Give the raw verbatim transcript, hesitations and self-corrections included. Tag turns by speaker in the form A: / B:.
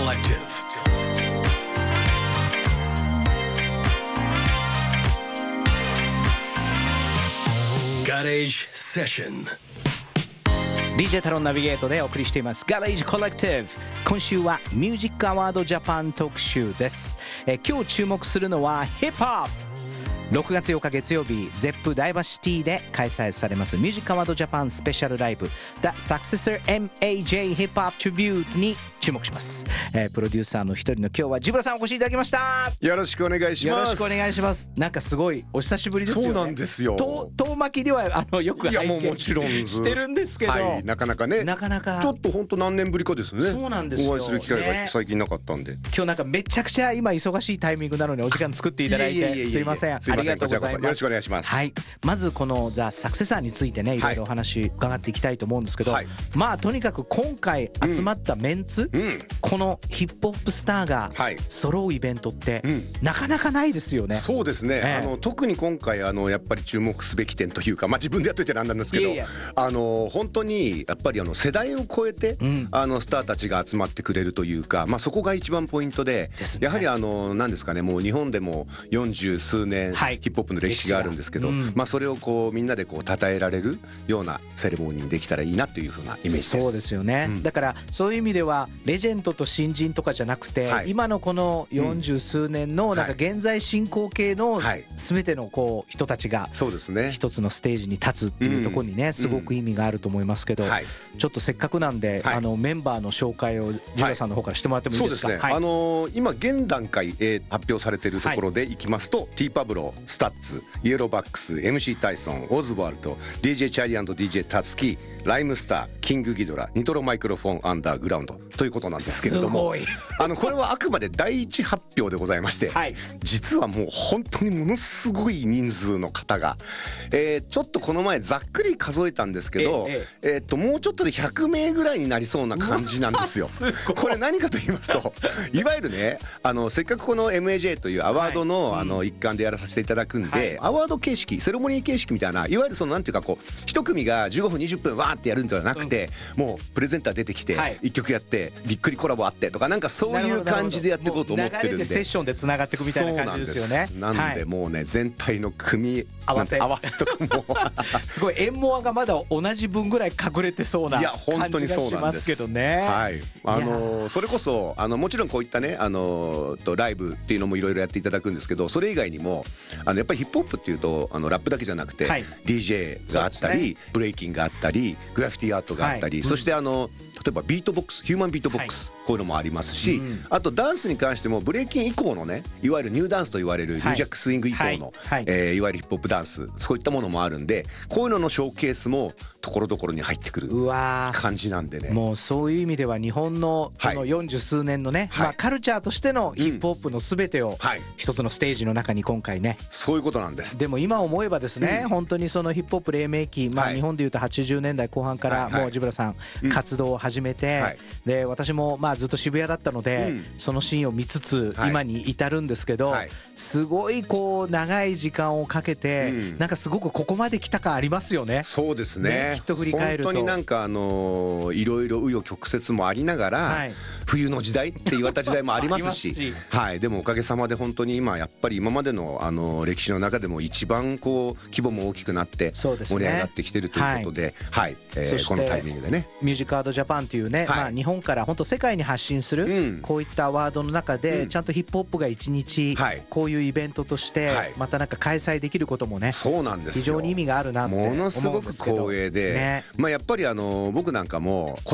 A: Collective. Garage Session。
B: ディージェー タロンナビゲートでお送りしていますガレージコレクティブ。今週はミュージックアワードジャパン特集です。え今日注目するのはヒップホップ。ろくがつようか月曜日、ゼップダイバーシティで開催されますミュージックアワードジャパンスペシャルライブ The Successor エムエージェー Hip Hop Tribute に注目します。えープロデューサーの一人の今日はジブラさんお越しいただきました。
C: よろしくお願いします。
B: よろしくお願いします。なんかすごいお久しぶりですよね。
C: そうなんですよ。
B: と遠巻きではあのよく
C: いや
B: 拝
C: もうもちろん
B: 見してるんですけど、
C: はい、なかなかね
B: なかなか
C: ちょっと本当何年ぶりかですね。
B: そうなんですよ
C: お会いする機会
B: ね
C: が最近なかったんで、
B: 今日なんかめちゃくちゃ今忙しいタイミングなのにお時間作っていただい
C: いえいえいえいえ
B: てすいません。ありがとうございます。
C: よろしくお願いします。
B: はい、まずこのザ・サクセサーについてねいろいろお話伺っていきたいと思うんですけど、
C: はい、
B: まあとにかく今回集まったメンツ、
C: うん、
B: このヒップホップスターが
C: はい
B: 揃うイベントって、
C: うん、
B: なかなかないですよね。
C: そうですね、
B: ええ
C: あの特に今回あのやっぱり注目すべき点というか、まあ、自分でやっといてなんなんですけど、
B: いやいや
C: あの本当にやっぱりあの世代を超えて、
B: うん、
C: あのスターたちが集まってくれるというか、まあ、そこが一番ポイントで、
B: ですね、
C: やはりあの何ですかね、もう日本でもよんじゅうすうねん、
B: はい、
C: ヒップホップの歴史があるんですけど、
B: うん、
C: まあ、それをこうみんなでこう称えられるようなセレモニーにできたらいいなというふうなイメージです。
B: そうですよね、うん、だからそういう意味ではレジェンドと新人とかじゃなくて、はい、今のこのよんじゅうすうねんのなんか現在進行形の全てのこう人たちが一つのステージに立つっていうところにねすごく意味があると思いますけど、ちょっとせっかくなんで、はい、あのメンバーの紹介をジブラさんの方からしてもらってもいいですか。
C: そうですね、
B: はい、
C: あのー、今現段階、えー、発表されているところでいきますと、はい、T パブロ、スタッツ、イエローバックス、エムシー タイソン、オズワルド、 ディージェー チャーリー&ディージェー タツキ、ライムスター、キングギドラ、ニトロマイクロフォンアンダーグラウンドということなんですけれども、あのこれはあくまで第一発表でございまして、はい、実はもう本当にものすごい人数の方が、えー、ちょっとこの前ざっくり数えたんですけど、えええー、っともうちょっとでひゃくめいぐらいになりそうな感じなんですよ。これ何かと言いますと、いわゆるね、あのせっかくこの エムエージェー というアワードの、はい、あの一環でやらさせていただくんで、はい、アワード形式、セレモニー形式みたいな、いわゆるそのなんていうかこう一組がじゅうごふんにじゅっぷんわーってやるんではなくて、うん、もうプレゼンター出てきていっきょくやってびっくりコラボあってとか、なんかそういう感じでやっていこうと思ってるんで、
B: 流れでセッションでつながっていくみたいな感じですよね。
C: なんで、なんでもうね、全体の組み合わせ合わせとかも
B: すごいエンモアがまだ同じ分ぐらい隠れてそうな感じがしますけどね。
C: はい、あのそれこそあのもちろんこういったね、あのとライブっていうのもいろいろやっていただくんですけど、それ以外にもあのやっぱりヒップホップっていうとあのラップだけじゃなくて、はい、ディージェー があったり、ね、ブレイキンがあったり、グラフィティアートがあったり、はい、そしてあの例えばビートボックス、ヒューマンビートボックス、はい、こういうのもありますし、うん、あとダンスに関してもブレイキン以降のね、いわゆるニューダンスと言われるニュージャックスイング以降の、はいはいえー、いわゆるヒップホップダンス、そういったものもあるんで、こういうののショーケースもところどころに入ってくる感じなんでね。
B: もうそういう意味では日本のこのよんじゅうすうねんのね、はいまあ、カルチャーとしてのヒップホップの全てを一つのステージの中に今回ね、
C: そういうことなんです。
B: でも今思えばですね、うん、本当にそのヒップホップ黎明期、まあ、日本でいうとはちじゅうねんだいこう半からもうジブラさん活動を始めて、はいで私もまあずっと渋谷だったので、うん、そのシーンを見つつ今に至るんですけど、はい、すごいこう長い時間をかけて、うん、なんかすごくここまで来た感ありますよね。
C: そうですね、
B: ねきっと振り返ると
C: 本当になんかあのー、いろいろ紆余曲折もありながら、はい、冬の時代って言われた時代もありますしし、はい、でもおかげさまで本当に今やっぱり今までの、あのー、歴史の中でも一番こう規模も大きくなって盛り上がってきてるということで、はいはいえー、このタイミングでね、
B: ミュージックアワードジャパンというね、はいまあ、日本から本当世界に発信する、うん、こういったアワードの中で、うん、ちゃんとヒップホップが一日、はい、こういうイベントとしてまたなんか開催できることもね、そうなんですよ、非常に意味があるなって思うんですけど、
C: ものすごく光栄で、ねまあ、やっぱりあの僕なんかも